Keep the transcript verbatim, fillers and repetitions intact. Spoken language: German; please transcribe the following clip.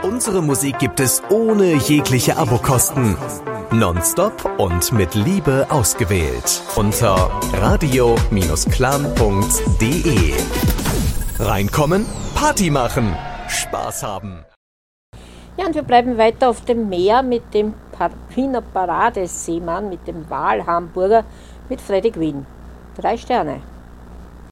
Unsere Musik gibt es ohne jegliche Abokosten. Nonstop und mit Liebe ausgewählt. Unter radio Bindestrich clan punkt de. Reinkommen, Party machen, Spaß haben. Ja, und wir bleiben weiter auf dem Meer mit dem Wiener Paradeseemann, mit dem Walhamburger, mit Freddy Quinn. Drei Sterne.